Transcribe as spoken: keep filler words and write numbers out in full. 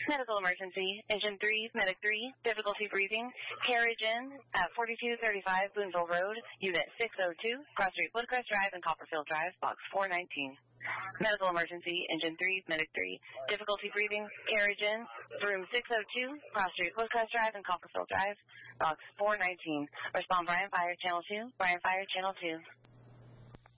Medical emergency, engine three, medic three, difficulty breathing, carriage in at forty-two thirty-five Boonville Road, unit six oh two, Cross Street, Woodcrest Drive, and Copperfield Drive, box four nineteen. Medical emergency, engine three, medic three, difficulty breathing, carriage in, room six oh two, Cross Street, Woodcrest Drive, and Copperfield Drive, box four nineteen. Respond Bryan Fire, channel two, Bryan Fire, channel two.